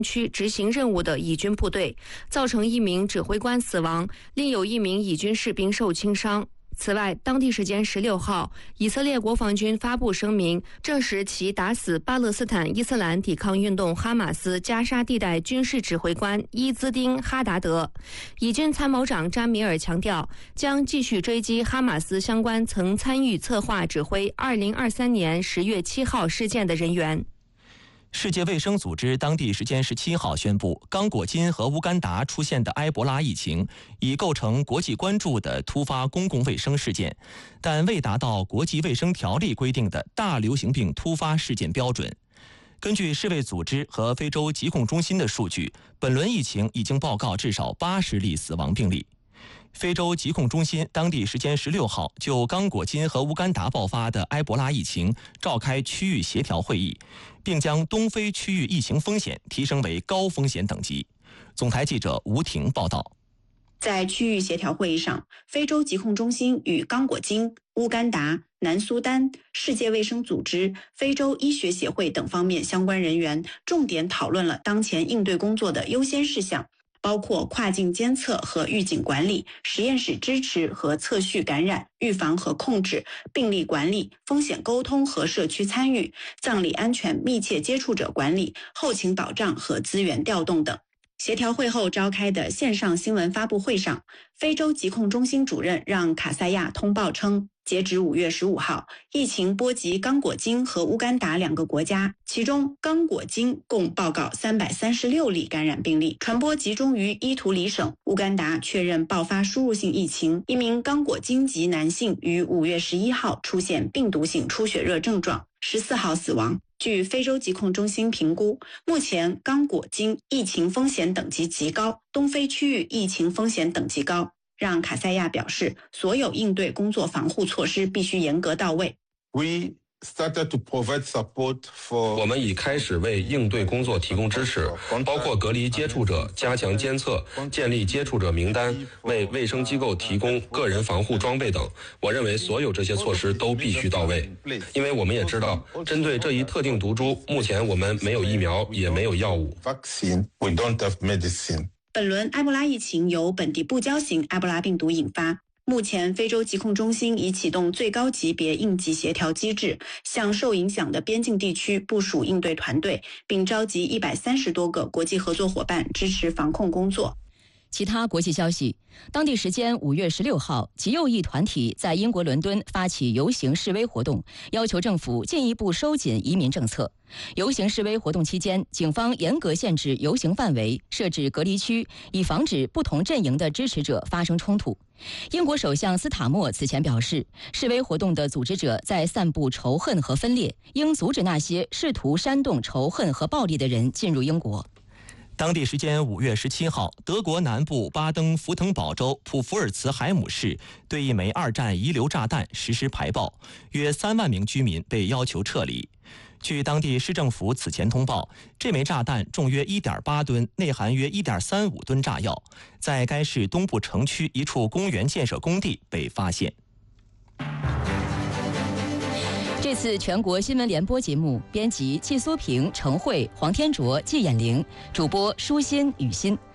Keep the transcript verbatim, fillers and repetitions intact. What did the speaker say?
区执行任务的以军部队，造成一名指挥官死亡，另有一名以军士兵受轻伤。此外，当地时间十六号，以色列国防军发布声明，证实其打死巴勒斯坦伊斯兰抵抗运动哈马斯加沙地带军事指挥官伊兹丁·哈达德。以军参谋长扎米尔强调，将继续追击哈马斯相关曾参与策划指挥二零二三年十月七号事件的人员。 世界卫生组织当地时间十七号宣布，刚果金和乌干达出现的埃博拉疫情已构成国际关注的突发公共卫生事件，但未达到国际卫生条例规定的大流行病突发事件标准。根据世卫组织和非洲疾控中心的数据，本轮疫情已经报告至少八十例死亡病例。非洲疾控中心当地时间十六号就刚果金和乌干达爆发的埃博拉疫情召开区域协调会议，并将东非区域疫情风险提升为高风险等级。总台记者吴婷报道。 在区域协调会议上，非洲疾控中心与刚果金、乌干达、南苏丹、世界卫生组织、非洲医学协会等方面相关人员重点讨论了当前应对工作的优先事项，包括跨境监测和预警管理、实验室支持和测序感染、预防和控制、病例管理、风险沟通和社区参与、葬礼安全密切接触者管理、后勤保障和资源调动等。协调会后召开的线上新闻发布会上，非洲疾控中心主任让卡塞亚通报称，截止五月十五号，疫情波及刚果金和乌干达两个国家，其中刚果金共报告三百三十六例感染病例，传播集中于伊图里省。乌干达确认爆发输入性疫情，一名刚果金籍男性于五月十一号出现病毒性出血热症状，十四号死亡。据非洲疾控中心评估，目前刚果金疫情风险等级极高，东非区域疫情风险等级高。让卡塞亚表示，所有应对工作防护措施必须严格到位。 We started to provide support for 我们已开始为应对工作提供支持，包括隔离接触者、加强监测、建立接触者名单、为卫生机构提供个人防护装备等。我认为所有这些措施都必须到位，因为我们也知道，针对这一特定毒株，目前我们没有疫苗，也没有药物。 vaccine, we don't have medicine. 本轮埃博拉疫情由本地不交型埃博拉病毒引发。目前，非洲疾控中心已启动最高级别应急协调机制，向受影响的边境地区部署应对团队，并召集一百三十多个国际合作伙伴支持防控工作。 其他国际消息，当地时间五月十六号，极右翼团体在英国伦敦发起游行示威活动，要求政府进一步收紧移民政策。游行示威活动期间，警方严格限制游行范围，设置隔离区，以防止不同阵营的支持者发生冲突。英国首相斯塔默此前表示，示威活动的组织者在散布仇恨和分裂，应阻止那些试图煽动仇恨和暴力的人进入英国。 当地时间五月十七号，德国南部巴登符腾堡州普福尔茨海姆市对一枚二战遗留炸弹实施排爆，约三万名居民被要求撤离。据当地市政府此前通报，这枚炸弹重约 一点八吨，内含约 一点三五吨炸药，在该市东部城区一处公园建设工地被发现。 这次全国新闻联播节目，编辑季苏平、程慧、黄天卓、季衍玲，主播舒心、雨欣。